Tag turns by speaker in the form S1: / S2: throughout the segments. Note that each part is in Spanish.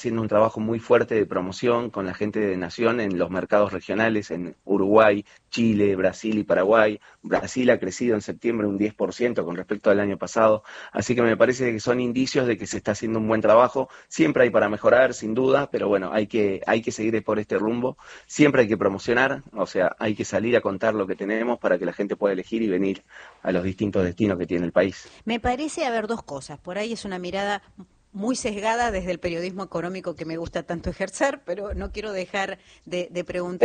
S1: haciendo un trabajo muy fuerte de promoción con la gente de Nación en los mercados regionales, en Uruguay, Chile, Brasil y Paraguay. Brasil ha crecido en septiembre un 10% con respecto al año pasado, así que me parece que son indicios de que se está haciendo un buen trabajo. Siempre hay para mejorar, sin duda, pero bueno, hay que seguir por este rumbo. Siempre hay que promocionar, o sea, hay que salir a contar lo que tenemos para que la gente pueda elegir y venir a los distintos destinos que tiene el país.
S2: Me parece haber dos cosas. Por ahí es una mirada muy sesgada desde el periodismo económico que me gusta tanto ejercer, pero no quiero dejar de preguntártelo.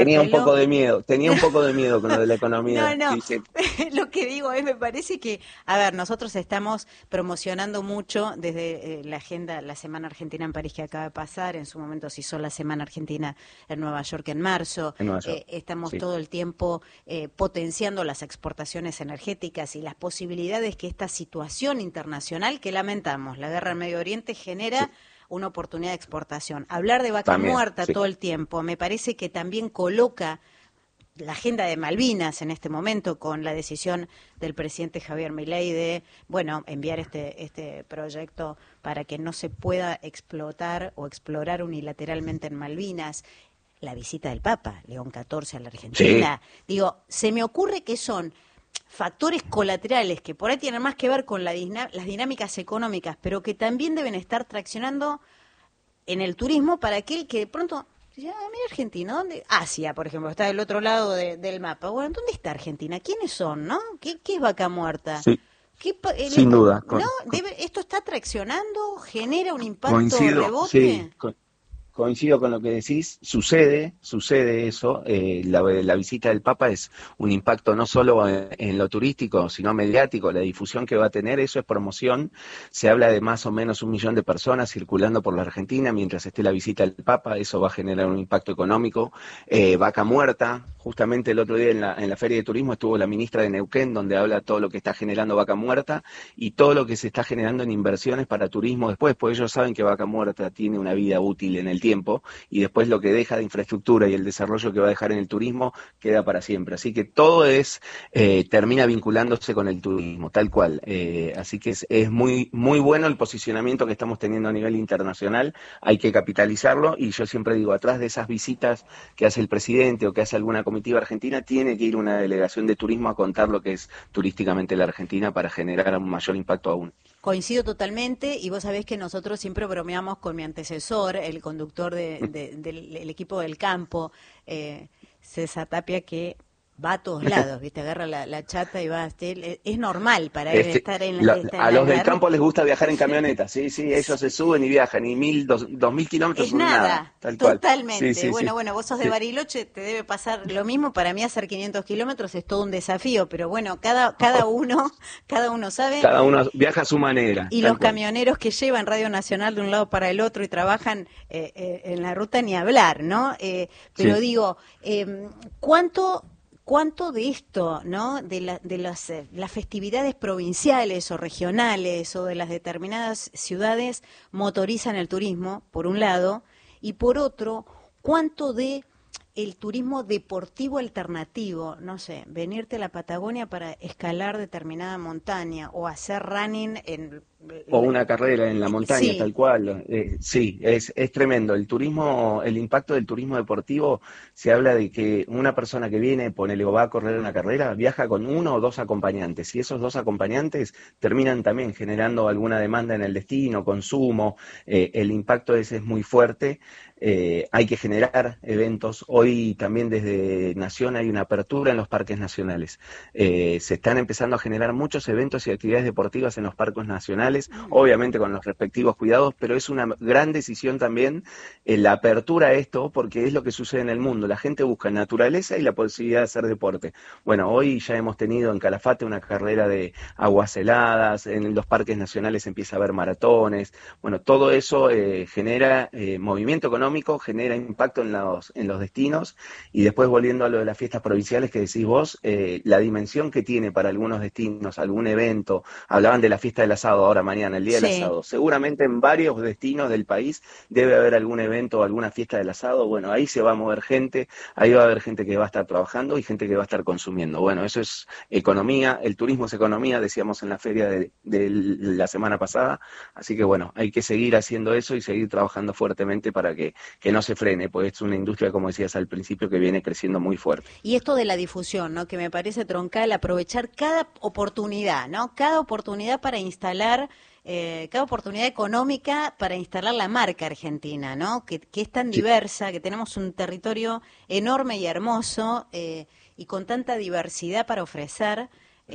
S1: Tenía un poco de miedo con lo de la economía.
S2: No, lo que digo es, me parece que, a ver, nosotros estamos promocionando mucho desde la agenda, la Semana Argentina en París que acaba de pasar, en su momento se hizo la Semana Argentina en Nueva York en marzo, estamos todo el tiempo potenciando las exportaciones energéticas y las posibilidades que esta situación internacional que lamentamos, la guerra en Medio Oriente, genera una oportunidad de exportación. Hablar de vaca muerta todo el tiempo me parece que también coloca la agenda de Malvinas en este momento con la decisión del presidente Javier Milei de, bueno, enviar este proyecto para que no se pueda explotar o explorar unilateralmente en Malvinas. La visita del Papa, León XIV, a la Argentina. Digo, se me ocurre que son factores colaterales que por ahí tienen más que ver con las dinámicas económicas, pero que también deben estar traccionando en el turismo para aquel que de pronto dice, mira Argentina, ¿dónde? Asia, por ejemplo, está del otro lado del mapa. Bueno, ¿dónde está Argentina? ¿Quiénes son, no? ¿Qué es Vaca Muerta?
S1: Sí, sin duda.
S2: ¿Esto está traccionando? ¿Genera un impacto rebote?
S1: Sí, coincido con lo que decís, sucede eso, la visita del Papa es un impacto no solo en lo turístico, sino mediático, la difusión que va a tener, eso es promoción, se habla de más o menos 1 millón de personas circulando por la Argentina mientras esté la visita del Papa, eso va a generar un impacto económico. Vaca muerta, justamente el otro día en la Feria de Turismo estuvo la ministra de Neuquén, donde habla todo lo que está generando Vaca Muerta y todo lo que se está generando en inversiones para turismo después, porque ellos saben que Vaca Muerta tiene una vida útil en el tiempo y después lo que deja de infraestructura y el desarrollo que va a dejar en el turismo queda para siempre. Así que todo termina vinculándose con el turismo, tal cual. Así que es muy, muy bueno el posicionamiento que estamos teniendo a nivel internacional, hay que capitalizarlo y yo siempre digo, atrás de esas visitas que hace el presidente o que hace alguna comitiva argentina, tiene que ir una delegación de turismo a contar lo que es turísticamente la Argentina para generar un mayor impacto aún.
S2: Coincido totalmente y vos sabés que nosotros siempre bromeamos con mi antecesor, el conductor del equipo del campo, César Tapia, que va a todos lados, ¿viste? Agarra la chata y va. Es normal para él estar en la...
S1: A los del campo les gusta viajar en camioneta, sí, ellos se suben y viajan, y 2.000 kilómetros
S2: es
S1: son nada.
S2: Totalmente.
S1: Sí,
S2: bueno, vos sos de Bariloche, te debe pasar lo mismo. Para mí hacer 500 kilómetros es todo un desafío, pero bueno, cada uno sabe.
S1: Cada uno viaja a su manera.
S2: Y los camioneros que llevan Radio Nacional de un lado para el otro y trabajan en la ruta ni hablar, ¿no? Pero digo, ¿Cuánto de esto, no, de las festividades provinciales o regionales o de las determinadas ciudades motorizan el turismo, por un lado, y por otro, cuánto de el turismo deportivo alternativo, no sé, venirte a la Patagonia para escalar determinada montaña o hacer running
S1: o una carrera en la montaña, tal cual. Sí, es tremendo. El turismo, el impacto del turismo deportivo, se habla de que una persona que viene, ponele o va a correr una carrera, viaja con 1 o 2 acompañantes, y esos 2 acompañantes terminan también generando alguna demanda en el destino, consumo, el impacto ese es muy fuerte. Hay que generar eventos. Hoy también desde Nación hay una apertura en los parques nacionales. Se están empezando a generar muchos eventos y actividades deportivas en los parques nacionales, obviamente con los respectivos cuidados, pero es una gran decisión también la apertura a esto, porque es lo que sucede en el mundo. La gente busca naturaleza y la posibilidad de hacer deporte. Bueno, hoy ya hemos tenido en Calafate una carrera de aguas heladas, en los parques nacionales empieza a haber maratones. Bueno, todo eso genera movimiento económico, genera impacto en los destinos, y después volviendo a lo de las fiestas provinciales que decís vos, la dimensión que tiene para algunos destinos, algún evento, hablaban de la fiesta del asado, ahora ahora mañana, el día del
S2: Sí.
S1: asado. Seguramente en varios destinos del país debe haber algún evento o alguna fiesta del asado. Bueno, ahí se va a mover gente, ahí va a haber gente que va a estar trabajando y gente que va a estar consumiendo. Bueno, eso es economía, el turismo es economía, decíamos en la feria de la semana pasada. Así que bueno, hay que seguir haciendo eso y seguir trabajando fuertemente para que no se frene, pues es una industria, como decías al principio, que viene creciendo muy fuerte.
S2: Y esto de la difusión, ¿no? Que me parece troncal, aprovechar cada oportunidad, ¿no? Cada oportunidad para instalar, cada oportunidad económica para instalar la marca argentina, ¿no? Que es tan
S1: Sí,
S2: diversa, que tenemos un territorio enorme y hermoso y con tanta diversidad para ofrecer,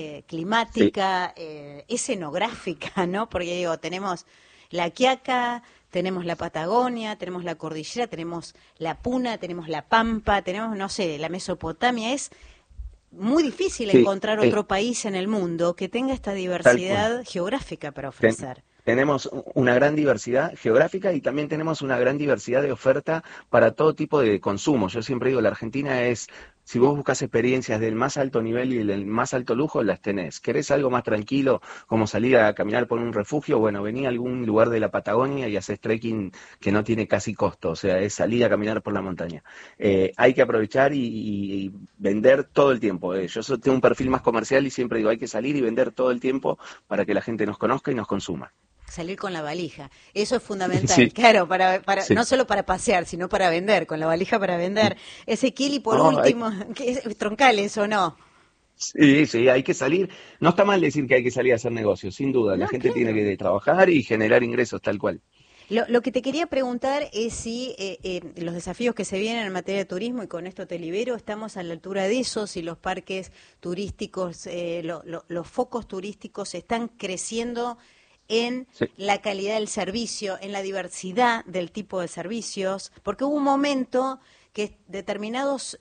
S1: sí,
S2: climática, escenográfica, ¿no? Porque digo, tenemos la Quiaca, tenemos la Patagonia, tenemos la cordillera, tenemos la Puna, tenemos la Pampa, tenemos, no sé, la Mesopotamia. Es muy difícil
S1: sí,
S2: encontrar otro país en el mundo que tenga esta
S1: tal cual.
S2: diversidad geográfica para
S1: Ten-
S2: ofrecer.
S1: Tenemos una gran diversidad geográfica y también tenemos una gran diversidad de oferta para todo tipo de consumo. Yo siempre digo, la Argentina es, si vos buscas experiencias del más alto nivel y del más alto lujo, las tenés. ¿Querés algo más tranquilo, como salir a caminar por un refugio? Bueno, vení a algún lugar de la Patagonia y haces trekking que no tiene casi costo, o sea, es salir a caminar por la montaña. Hay que aprovechar y vender todo el tiempo. Tengo un perfil más comercial y siempre digo, hay que salir y vender todo el tiempo para que la gente nos conozca y nos consuma.
S2: Salir con la valija. Eso es fundamental,
S1: Sí,
S2: claro,
S1: sí.
S2: no solo para pasear, sino para vender, con la valija para vender. Ezequiel, y por
S1: No,
S2: último, que es troncal eso, ¿no?
S1: sí, sí, hay que salir. No está mal decir que hay que salir a hacer negocios, sin duda. La
S2: No,
S1: gente tiene
S2: claro.
S1: que trabajar y generar ingresos, tal cual.
S2: Lo que te quería preguntar es si los desafíos que se vienen en materia de turismo, y con esto te libero, estamos a la altura de eso, si los parques turísticos, los focos turísticos están creciendo en
S1: Sí,
S2: la calidad del servicio, en la diversidad del tipo de servicios, porque hubo un momento que determinados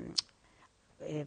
S2: eh,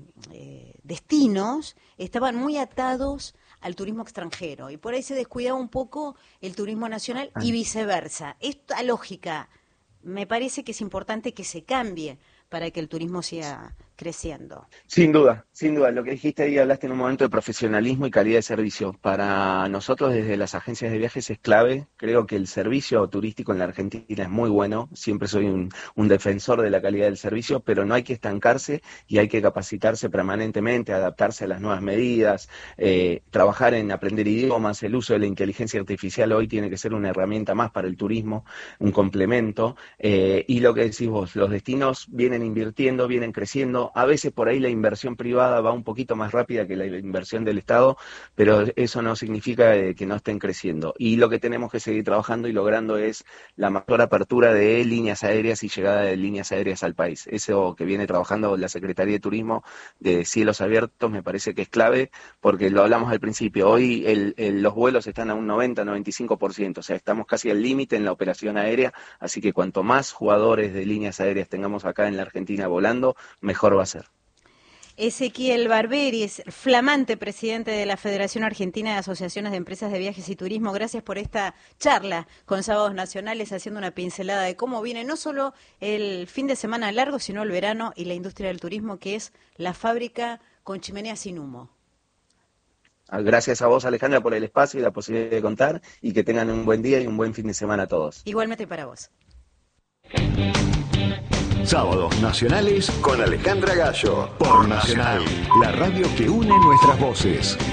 S2: destinos estaban muy atados al turismo extranjero y por ahí se descuidaba un poco el turismo nacional y viceversa. Esta lógica me parece que es importante que se cambie para que el turismo siga creciendo.
S1: sin duda, sin duda. Lo que dijiste ahí, hablaste en un momento de profesionalismo y calidad de servicio. Para nosotros desde las agencias de viajes es clave. Creo que el servicio turístico en la Argentina es muy bueno. Siempre soy un defensor de la calidad del servicio, pero no hay que estancarse y hay que capacitarse permanentemente, adaptarse a las nuevas medidas, trabajar en aprender idiomas. El uso de la inteligencia artificial hoy tiene que ser una herramienta más para el turismo, un complemento. Y lo que decís vos, los destinos vienen invirtiendo, vienen creciendo. A veces por ahí la inversión privada va un poquito más rápida que la inversión del Estado, pero eso no significa que no estén creciendo. Y lo que tenemos que seguir trabajando y logrando es la mayor apertura de líneas aéreas y llegada de líneas aéreas al país. Eso que viene trabajando la Secretaría de Turismo de cielos abiertos me parece que es clave, porque lo hablamos al principio. Hoy los vuelos están a un 90-95%, o sea, estamos casi al límite en la operación aérea, así que cuanto más jugadores de líneas aéreas tengamos acá en la Argentina volando, mejor va a ser.
S2: Ezequiel Barberi es flamante presidente de la Federación Argentina de Asociaciones de Empresas de Viajes y Turismo. Gracias por esta charla con Sábados Nacionales, haciendo una pincelada de cómo viene no solo el fin de semana largo, sino el verano y la industria del turismo, que es la fábrica con chimenea sin humo.
S1: Gracias a vos, Alejandra, por el espacio y la posibilidad de contar, y que tengan un buen día y un buen fin de semana a todos.
S2: Igualmente para vos.
S3: Sábados Nacionales con Alejandra Gallo. Por Nacional, la radio que une nuestras voces.